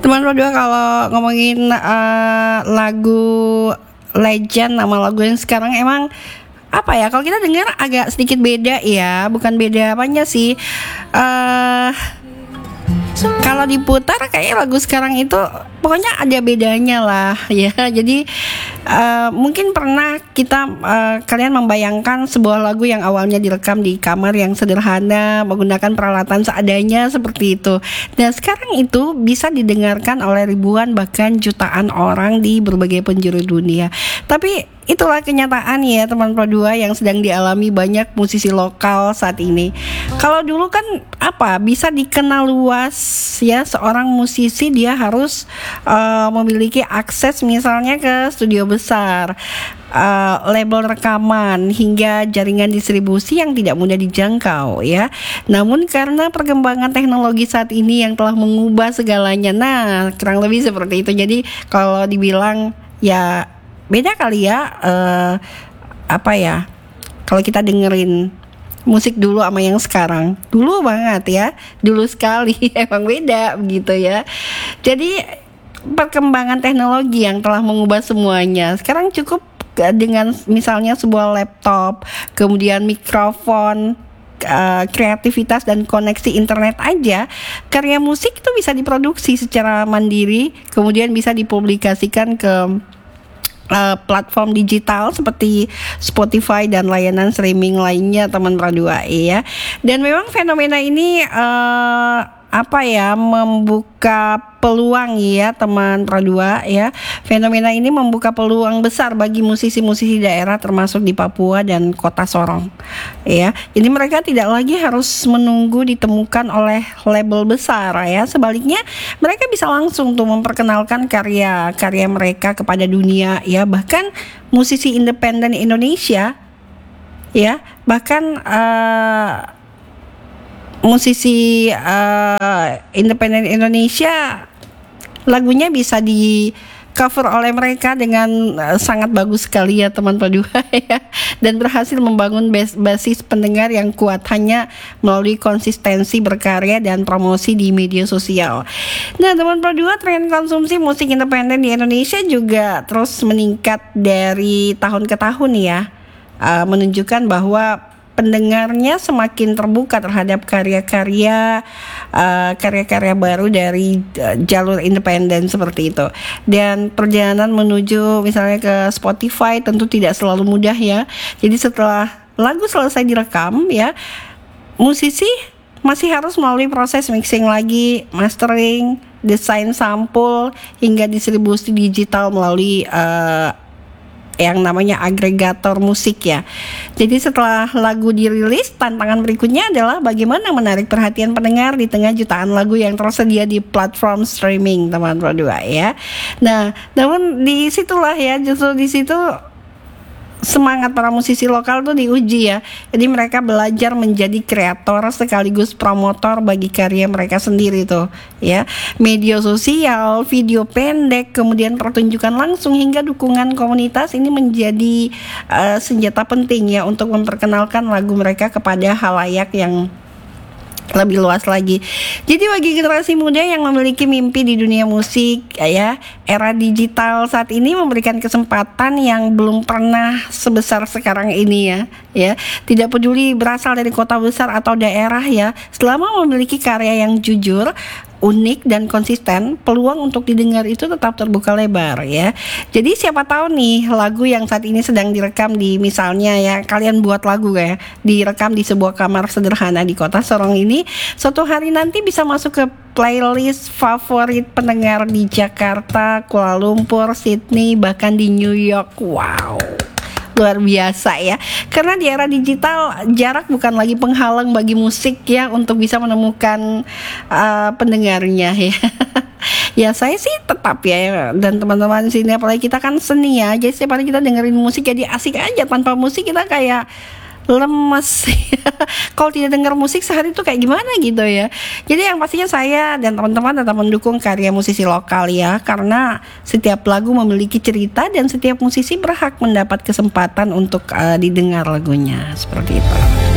Teman berdua, kalau ngomongin lagu legend sama lagu yang sekarang emang apa ya, kalau kita dengar agak sedikit beda ya, bukan beda apanya sih. Kalau diputar kayak lagu sekarang itu pokoknya ada bedanya lah ya. Jadi mungkin pernah kalian membayangkan sebuah lagu yang awalnya direkam di kamar yang sederhana menggunakan peralatan seadanya seperti itu. Dan sekarang itu bisa didengarkan oleh ribuan bahkan jutaan orang di berbagai penjuru dunia. Tapi itulah kenyataan ya teman Pro 2 yang sedang dialami banyak musisi lokal saat ini. Kalau dulu kan bisa dikenal luas ya, seorang musisi dia harus memiliki akses misalnya ke studio besar, label rekaman hingga jaringan distribusi yang tidak mudah dijangkau ya. Namun karena perkembangan teknologi saat ini yang telah mengubah segalanya, nah kurang lebih seperti itu. Jadi kalau dibilang ya beda kali ya, kalau kita dengerin musik dulu sama yang sekarang, dulu banget ya, dulu sekali emang beda begitu ya. Jadi perkembangan teknologi yang telah mengubah semuanya. Sekarang cukup dengan misalnya sebuah laptop, kemudian mikrofon, kreativitas dan koneksi internet aja, karya musik itu bisa diproduksi secara mandiri, kemudian bisa dipublikasikan ke platform digital seperti Spotify dan layanan streaming lainnya teman Radua ya. Dan memang fenomena ini membuka peluang ya teman Radua ya. Fenomena ini membuka peluang besar bagi musisi-musisi daerah termasuk di Papua dan Kota Sorong ya. Jadi mereka tidak lagi harus menunggu ditemukan oleh label besar ya. Sebaliknya mereka bisa langsung tuh memperkenalkan karya-karya mereka kepada dunia ya. Bahkan musisi independen Indonesia ya, bahkan musisi independen Indonesia lagunya bisa di cover oleh mereka dengan sangat bagus sekali ya teman Padua ya, dan berhasil membangun basis pendengar yang kuat hanya melalui konsistensi berkarya dan promosi di media sosial. Nah teman Padua, tren konsumsi musik independen di Indonesia juga terus meningkat dari tahun ke tahun ya, menunjukkan bahwa pendengarnya semakin terbuka terhadap karya-karya baru dari jalur independen seperti itu. Dan perjalanan menuju misalnya ke Spotify tentu tidak selalu mudah ya. Jadi setelah lagu selesai direkam ya, musisi masih harus melalui proses mixing lagi, mastering, desain sampul hingga distribusi digital melalui yang namanya agregator musik ya. Jadi setelah lagu dirilis, tantangan berikutnya adalah bagaimana menarik perhatian pendengar di tengah jutaan lagu yang tersedia di platform streaming teman Pro 2 ya. Nah, namun disitulah ya, justru di situ semangat para musisi lokal tuh diuji ya. Jadi mereka belajar menjadi kreator sekaligus promotor bagi karya mereka sendiri tuh ya. Media sosial, video pendek, kemudian pertunjukan langsung hingga dukungan komunitas ini menjadi senjata penting ya untuk memperkenalkan lagu mereka kepada halayak yang lebih luas lagi. Jadi bagi generasi muda yang memiliki mimpi di dunia musik ya, era digital saat ini memberikan kesempatan yang belum pernah sebesar sekarang ini ya. Tidak peduli berasal dari kota besar atau daerah ya, selama memiliki karya yang jujur, unik dan konsisten, peluang untuk didengar itu tetap terbuka lebar ya. Jadi siapa tahu nih lagu yang saat ini sedang direkam di, misalnya ya, kalian buat lagu ya, direkam di sebuah kamar sederhana di Kota Sorong ini, suatu hari nanti bisa masuk ke playlist favorit pendengar di Jakarta, Kuala Lumpur, Sydney, bahkan di New York. Wow, luar biasa ya. Karena di era digital jarak bukan lagi penghalang bagi musik ya untuk bisa menemukan pendengarnya ya. Ya saya sih tetap ya, dan teman-teman sini apalagi kita kan seni ya, jadi setiap hari kita dengerin musik jadi asik aja. Tanpa musik kita kayak lemes. Kalau tidak dengar musik sehari itu kayak gimana gitu ya. Jadi yang pastinya saya dan teman-teman tetap mendukung karya musisi lokal ya, karena setiap lagu memiliki cerita dan setiap musisi berhak mendapat kesempatan untuk didengar lagunya, seperti itu.